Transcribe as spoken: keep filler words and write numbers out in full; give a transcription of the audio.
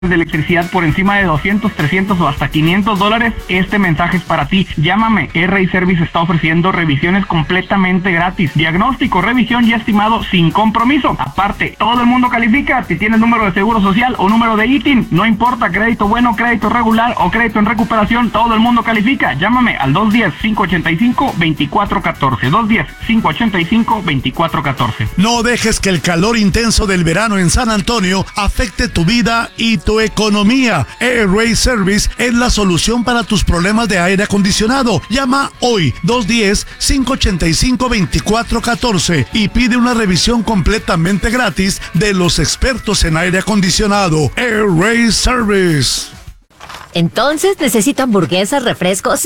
de electricidad por encima de doscientos, trescientos o hasta quinientos dólares, este mensaje es para ti. Llámame. R I Service está ofreciendo revisiones completamente gratis, diagnóstico, revisión y estimado sin compromiso. Aparte, todo el mundo califica. Si tienes número de seguro social o número de I T I N, no importa, crédito bueno, crédito regular o crédito en recuperación, todo el mundo califica. Llámame al dos uno cero, cinco ocho cinco, dos cuatro uno cuatro, dos uno cero, cinco ocho cinco, dos cuatro uno cuatro. No dejes que el calor intenso del verano en San Antonio afecte tu vida y tu economía. Airway Service es la solución para tus problemas de aire acondicionado. Llama hoy dos uno cero, cinco ocho cinco, dos cuatro uno cuatro y pide una revisión completamente gratis de los expertos en aire acondicionado. Airway Service. Entonces necesito hamburguesas, refrescos